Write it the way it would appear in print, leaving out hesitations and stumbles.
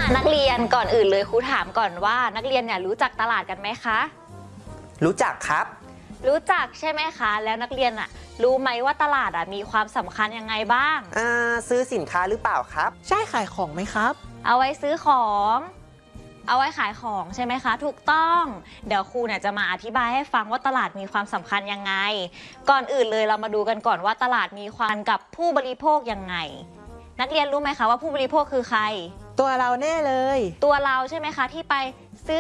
นักเรียนก่อนอื่นเลยครูถามก่อนว่านักเรียนเนี่ยรู้จักตลาดกันไหมคะรู้จักครับรู้จักใช่ไหมคะแล้วนักเรียนรู้ไหมว่าตลาดมีความสำคัญยังไงบ้างซื้อสินค้าหรือเปล่าครับใช่ขายของไหมครับเอาไว้ซื้อของเอาไว้ขายของใช่ไหมคะถูกต้องเดี๋ยวครูเนี่ยจะมาอธิบายให้ฟังว่าตลาดมีความสำคัญยังไงก่อนอื่นเลยเรามาดูกันก่อนว่าตลาดมีความกับผู้บริโภคยังไงนักเรียนรู้ไหมคะว่าผู้บริโภคคือใครตัวเราแน่เลยตัวเราใช่ไหมคะที่ไป